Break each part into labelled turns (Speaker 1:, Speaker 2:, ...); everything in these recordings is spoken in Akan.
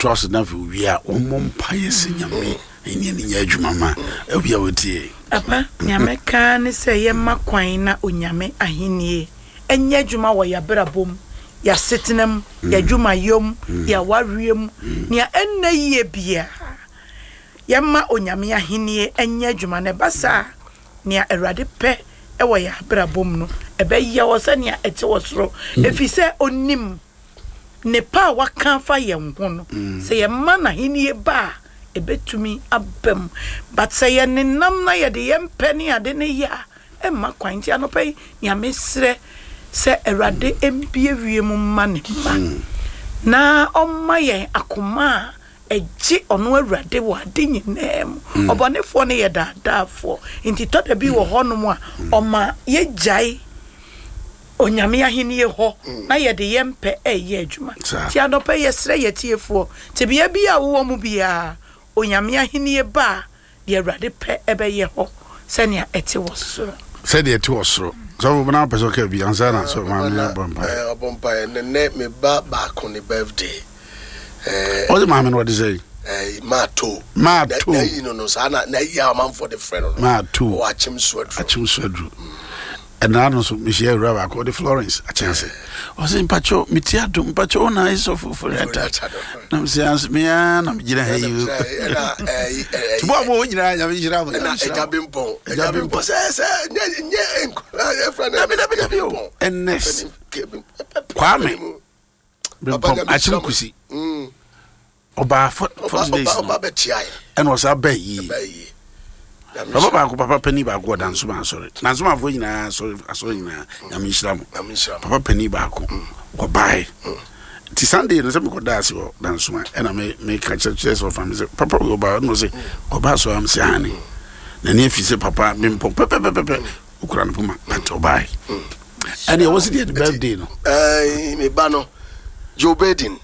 Speaker 1: trust na fi wi a omompa yesenyame eni ni nya adwuma ma obia wotie
Speaker 2: apa nyame ka ne se ye makwan na onyame ahenie enya adwuma wo ya brabom ya setenam ya adwuma yom ya wariem nia enna yie bia yamma onyame ahenie enya adwuma ne basa nia Awurade pe ewo ya brabom no ebe ye wo se nia ete wo soro efi se onim ne pa waka fa ye ho no se ye ma na ahenie ba ebetumi abem but say ye nenam na ye de yempe ne ade ne ya emma kwanti anopai nia mesre se Awurade empie wiem ma ne ma na omma ye akoma eji ono Awurade wa de nyinem obonefo ne ye daadafo nti toda bi wo hono mu a oma ye jai onyame ahenie ho na ye de yempe eye adwuma ti anopa ye sre ye tiefo ti bia bia wo mu bia onyame ahenie ba de Awurade pe ebe ye ho senia ete wo soro
Speaker 1: said ete wo soro so na person ka bi ansa na so ma me
Speaker 3: bompa ne me ba ko ne birthday
Speaker 1: what the man what say
Speaker 3: mato you know sana na ya man for the friend
Speaker 1: mato
Speaker 3: o achim swadu
Speaker 1: and I know so Michelle Rava called the Florence a chance was in Pacho Mitiado Pacho na is of for that nam says me am gina hey you what mo nyina ya jira
Speaker 3: na ejabimpo say
Speaker 1: ennes kwame achim kusi oba for days and was a bay Papa penny ba go dan so ma sorry na so ma fo nyina sorry nyina ya mi hira mo papa penny ba ko go buy ti Sunday no se me go da se o dan so ma e na me catch church of family papa go ba no se go ba so am se ani na ne fi se papa me pom pepe ukura no puma but o buy and it was the birthday no
Speaker 3: me ba no Joe Biden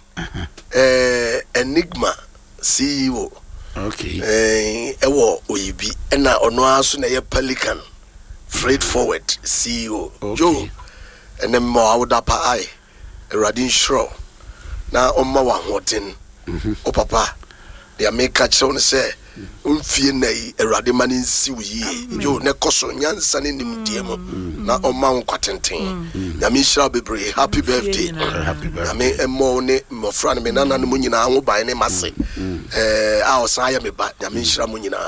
Speaker 3: Enigma CEO
Speaker 1: okay
Speaker 3: ewo oyibi na ono aso na ye Pelican freight forward CEO Joe enem mo awda pa ai Radin Shro na omma wa hoten o papa de America chiro ne se umfie na yi Awurade mani nsi wuyi Joe ne koso nyansa ne nimdie mo na omma nkwatenten na me shira bebre happy birthday na me emmo ne mofra ne me nana ne munyina ho ban ne mase a osan ya me ba na me shira munyina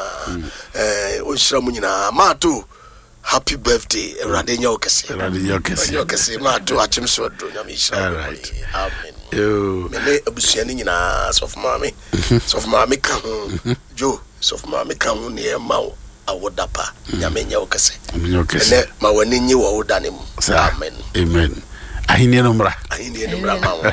Speaker 3: o shira munyina ma to happy birthday Awurade nya okese ma to achim so do na me shira amen me abusuani nyina sof mami ka ho Joe sof mami ka ho ne ma awodapa nyamenya okese ne ma wani nyi wo wodane mu
Speaker 1: amen ahini no mra
Speaker 3: ma wo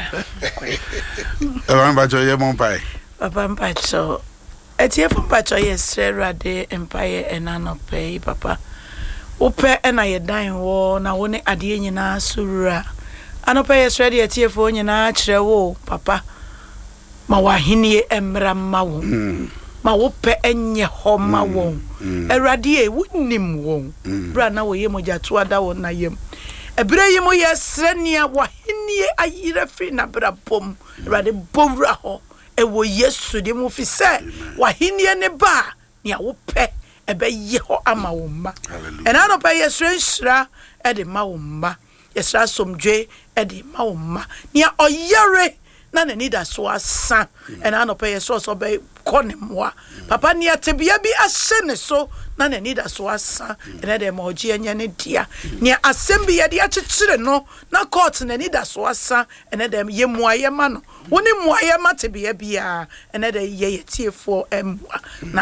Speaker 1: ewan ba jo ye mon pai
Speaker 2: papa mpacho etie mpacho yesre Awurade empire enanope papa upe ena yedan wo na wo ne ade nyina surura anopa yesre de etie fo nyina kire wo papa ma wahenie emra ma wo ma wo pe enye ho ma wo Awurade e wonim wo bra na wo ye moja to ada wo na yem ebere yi mo yesre nia wahenie ayire fi na bra bom Awurade bowra ho e wo Yesu de mo fi se wahenie ne ba nia wo pe ebe ye ho ama wo ma ena no pa yesre nshira e de ma wo ma yesra somdwe e de ma wo ma nia oyere na nani da so asa ena no pa yesro so be konemwa papa nia tebia bi ahye ne so na nani da so asa ena de ma oji anya ne dia nia asem bi ye de akyekyere no na court nani da so asa ena de ye muaye ma no woni muaye ma tebia bia ena de ye tiefo emwa na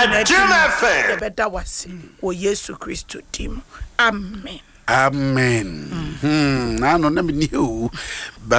Speaker 3: Jim
Speaker 2: beda wase o Yesu Kristo dim amen
Speaker 1: na no na me ni o